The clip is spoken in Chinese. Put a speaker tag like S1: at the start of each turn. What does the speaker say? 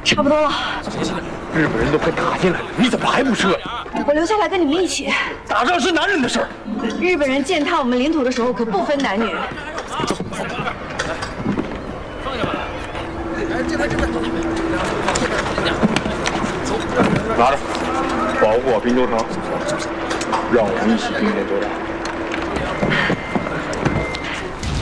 S1: 差不多了。
S2: 日本人都快打进来了，你怎么还不撤呀？
S1: 我留下来跟你们一起。
S2: 打仗是男人的事儿。
S1: 日本人践踏我们领土的时候可不分男女。
S2: 拿着，保护好滨州城，让我们一起并肩作战。